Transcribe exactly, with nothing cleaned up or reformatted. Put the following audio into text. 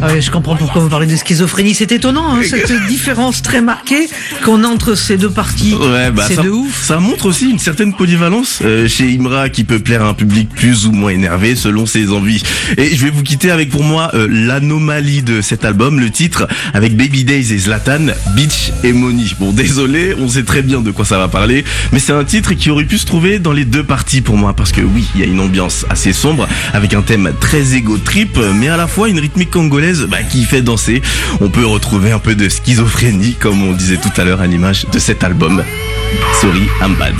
Ouais, je comprends pourquoi vous parlez de schizophrénie. C'est étonnant, hein, cette différence très marquée qu'on a entre ces deux parties. Ouais, bah c'est ça, de ouf. ça montre aussi une certaine polyvalence euh, chez Imra qui peut plaire à un public plus ou moins énervé selon ses envies. Et je vais vous quitter avec pour moi euh, l'anomalie de cet album, le titre avec Baby Days et Zlatan, Beach et Money. Bon, désolé, on sait très bien de quoi ça va parler, mais c'est un titre qui aurait pu se trouver dans les deux parties pour moi, parce que oui, il y a une ambiance assez sombre avec un thème très égo trip, mais à la fois une rythmique congolaise bah, qui fait danser. On peut retrouver un peu de schizophrénie, comme on disait tout à l'heure à l'image de cet album. Sorry, I'm bad.